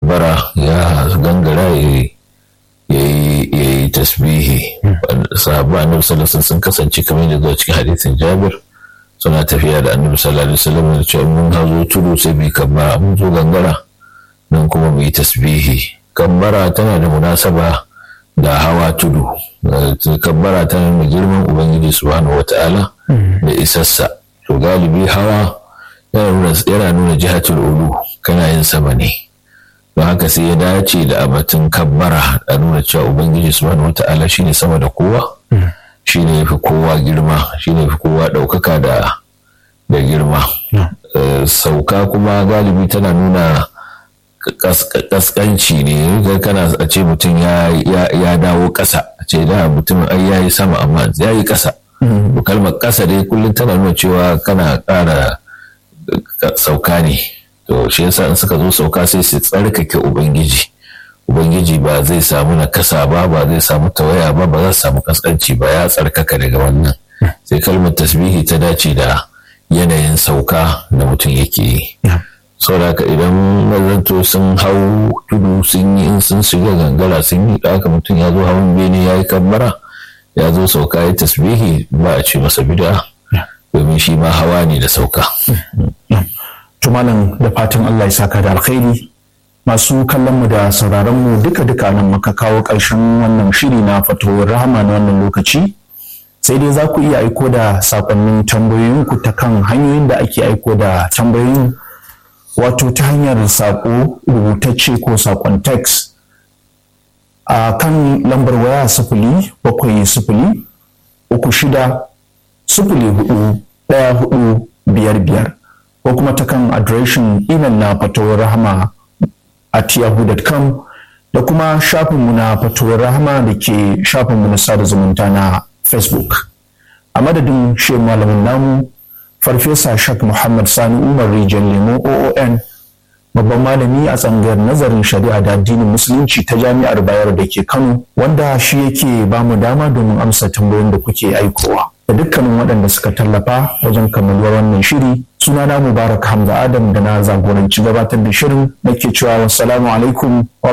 kabbara ya gangara ya yi tasbihi. Sahabba annabi sallallahu alaihi sun kasance kamar da zuwa cikin hadisin Jabir, suna tafiya da annabi sallallahu alaihi wasallam da cewa mun hazo tudu sai bi kabbara, mun zo gangara nan kuma mu yi tasbihi. Kabbara tana da munasaba da hawa tudu. Kabbara tana da girman ubangiji subhanahu wata'ala da isassa. To galibi hawa yana nuna jihatul ulu, kana yin sama ne. Don haka sai ya dace da abatun kabbara a nuna cewa ubangiji subhanahu wata'ala shine sama da kowa, shine yafi kowa girma, shine yafi kowa ɗaukaka da girma. Sauka kuma galibi tana nuna kaskanci ne. Kana a ce mutum ya dawo ƙasa, a ce da mutum ai yayi sama amma yayi ƙasa. Kalmar ƙasa dai kullum tana nuna cewa kana ƙara sauka ne. To shi yasa in suka zo sauka sai su tsarkake ubangiji ba zai samu nakasa ba zai samu tawaya ba za su samu kaskanci ba, ya tsarkaka daga wannan. Sai kalmar tasbihi ta dace da yanayin sauka da mutum yake yi. Saboda idan mazanto sun hau tudu sun yi, in sun shiga gangara sun yi, haka mutum ya zo hawan bene ya yi kabbara, ya zo sauka ya tasbihi, ba a ce masa bid'a, domin shi ma hawa ne da sauka. Tumalan da fatan Allah ya saka da alkhairi. Masu kallon mu da sauraron mu duka nan muka kawo ƙarshen wannan shiri na fatawar rahama na wannan lokaci. Sai dai za ku iya aiko da sakonnin tambayoyinku ta kan hanyoyin da ake aiko da tambayoyin, wato ta hanyar sako rubutacce ko sakon text a kan lambar waya 0706-36-04-55 ko kuma ta kan adireshin email na fatawar rahama @yahoo.com da kuma shafinmu na fatawar rahama da ke shafinmu na sada zumunta na Facebook. A madadin shi malamin namu Farfesa Shak Muhammad Sani Umar Rijal Lemo OON, babban malami a tsangayar nazarin shari'a da addinin musulunci ta Jami'ar Bayero da ke Kano, wanda shi yake ba mu dama domin amsa tambayoyin da kuke aikowa. Da dukkanin waɗanda suka tallafa wajen kammaluwar wannan shiri, sunana Mubarak Hamza Adam da na zagoranci gabatar da shirin nake cewa wassalamu alaikum.